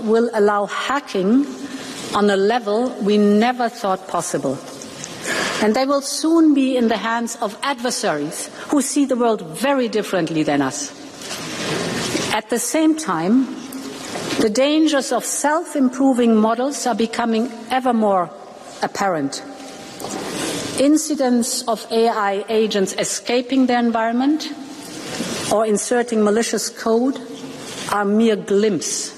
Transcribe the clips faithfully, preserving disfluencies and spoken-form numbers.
will allow hacking on a level we never thought possible. And they will soon be in the hands of adversaries who see the world very differently than us. At the same time, the dangers of self-improving models are becoming ever more apparent. Incidents of A I agents escaping their environment or inserting malicious code are mere glimpses.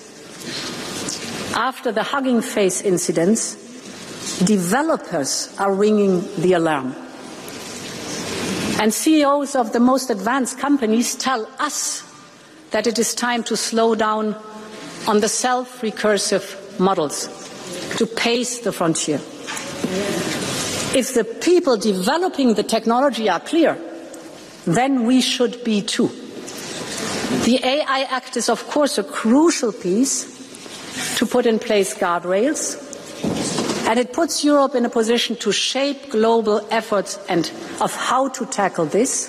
After the Hugging Face incidents, developers are ringing the alarm. And C E Os of the most advanced companies tell us that it is time to slow down on the self-recursive models, to pace the frontier. If the people developing the technology are clear, then we should be too. The A I Act is, of course, a crucial piece to put in place guardrails, and it puts Europe in a position to shape global efforts and of how to tackle this.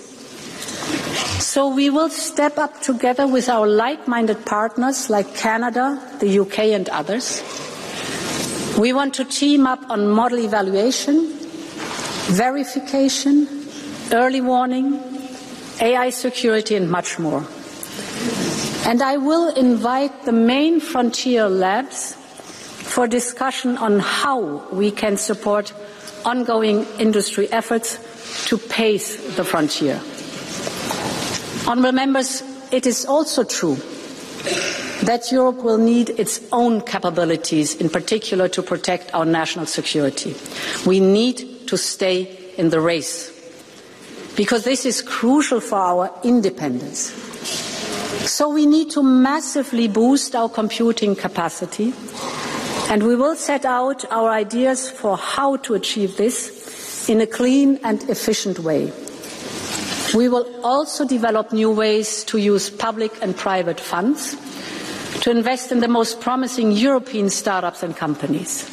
So we will step up together with our like-minded partners like Canada, the U K and others. We want to team up on model evaluation, verification, early warning, A I security and much more. And I will invite the main frontier labs for discussion on how we can support ongoing industry efforts to pace the frontier. Honourable members, it is also true that Europe will need its own capabilities, in particular to protect our national security. We need to stay in the race, because this is crucial for our independence. So we need to massively boost our computing capacity, and we will set out our ideas for how to achieve this in a clean and efficient way. We will also develop new ways to use public and private funds to invest in the most promising European startups and companies.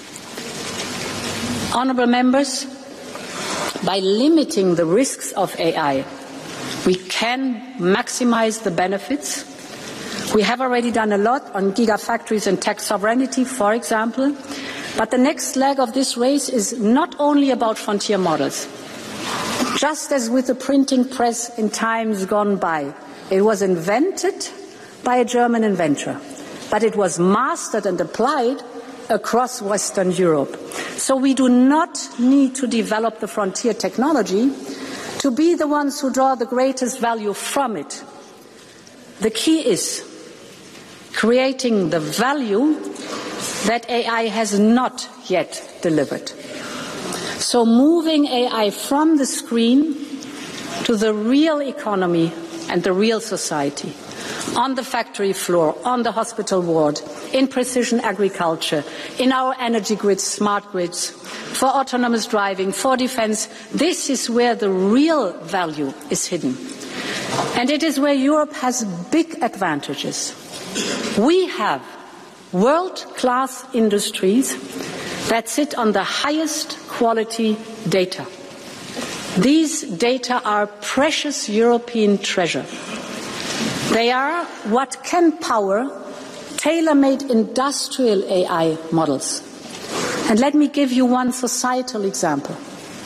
Honourable members, by limiting the risks of A I, we can maximise the benefits. We have already done a lot on gigafactories and tech sovereignty, for example, but the next leg of this race is not only about frontier models. Just as with the printing press in times gone by, it was invented by a German inventor, but it was mastered and applied across Western Europe. So we do not need to develop the frontier technology to be the ones who draw the greatest value from it. The key is creating the value that A I has not yet delivered. So moving A I from the screen to the real economy and the real society, on the factory floor, on the hospital ward, in precision agriculture, in our energy grids, smart grids, for autonomous driving, for defence, this is where the real value is hidden. And it is where Europe has big advantages. We have world-class industries that sit on the highest quality data. These data are precious European treasure. They are what can power tailor-made industrial A I models. And let me give you one societal example.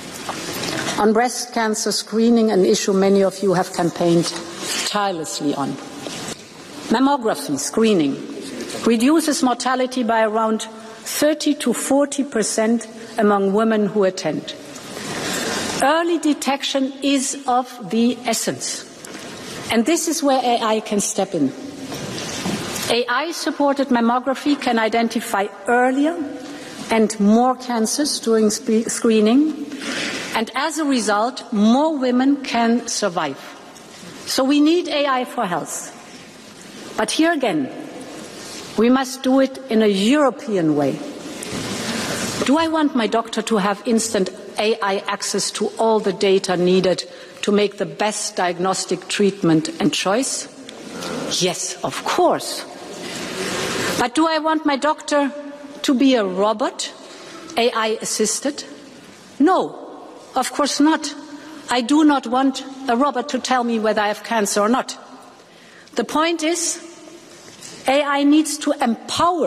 On breast cancer screening, an issue many of you have campaigned tirelessly on. Mammography screening reduces mortality by around thirty to forty percent among women who attend. Early detection is of the essence, and this is where A I can step in. A I-supported mammography can identify earlier and more cancers during sp- screening, and as a result, more women can survive. So we need A I for health. But here again, we must do it in a European way. Do I want my doctor to have instant A I access to all the data needed to make the best diagnostic treatment and choice? Yes, of course. But do I want my doctor to be a robot, A I-assisted? No, of course not. I do not want a robot to tell me whether I have cancer or not. The point is, A I needs to empower